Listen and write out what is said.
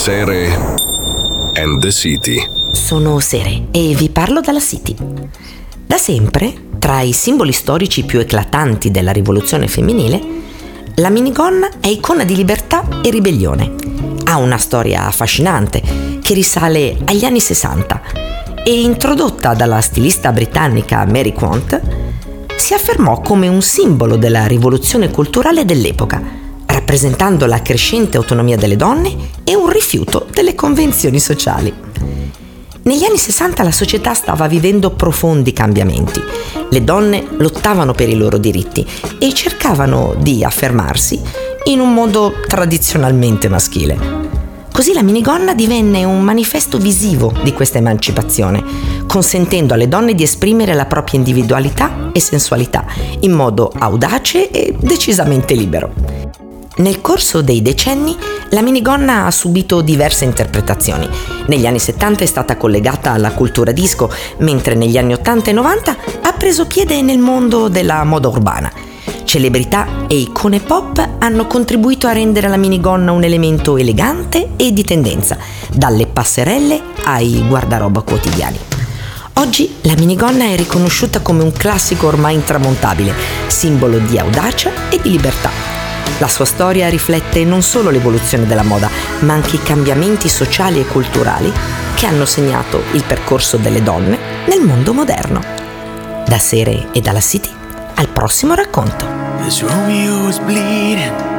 Sere and the City. Sono Sere e vi parlo dalla City. Da sempre, tra i simboli storici più eclatanti della rivoluzione femminile, la minigonna è icona di libertà e ribellione. Ha una storia affascinante che risale agli anni 60 e, introdotta dalla stilista britannica Mary Quant, si affermò come un simbolo della rivoluzione culturale dell'epoca, rappresentando la crescente autonomia delle donne e un rifiuto delle convenzioni sociali. Negli anni 60 la società stava vivendo profondi cambiamenti. Le donne lottavano per i loro diritti e cercavano di affermarsi in un modo tradizionalmente maschile. Così la minigonna divenne un manifesto visivo di questa emancipazione, consentendo alle donne di esprimere la propria individualità e sensualità in modo audace e decisamente libero. Nel corso dei decenni la minigonna ha subito diverse interpretazioni. Negli anni 70 è stata collegata alla cultura disco, mentre negli anni 80 e 90 ha preso piede nel mondo della moda urbana. Celebrità e icone pop hanno contribuito a rendere la minigonna un elemento elegante e di tendenza, dalle passerelle ai guardaroba quotidiani. Oggi la minigonna è riconosciuta come un classico ormai intramontabile, simbolo di audacia e di libertà. La sua storia riflette non solo l'evoluzione della moda, ma anche i cambiamenti sociali e culturali che hanno segnato il percorso delle donne nel mondo moderno. Da Sere e dalla City, al prossimo racconto. As Romeo was bleeding